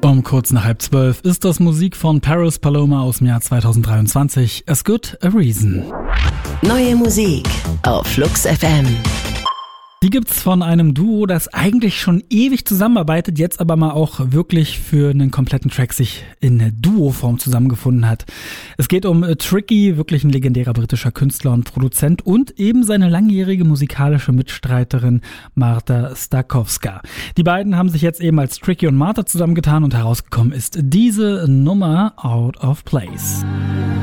Um kurz nach 11:30 ist das Musik von Paris Paloma aus dem Jahr 2023. As Good a Reason. Neue Musik auf Flux FM. Die gibt's von einem Duo, das eigentlich schon ewig zusammenarbeitet, jetzt aber mal auch wirklich für einen kompletten Track sich in Duo-Form zusammengefunden hat. Es geht um Tricky, wirklich ein legendärer britischer Künstler und Produzent, und eben seine langjährige musikalische Mitstreiterin Marta Stakowska. Die beiden haben sich jetzt eben als Tricky und Marta zusammengetan und herausgekommen ist diese Nummer Out of Place.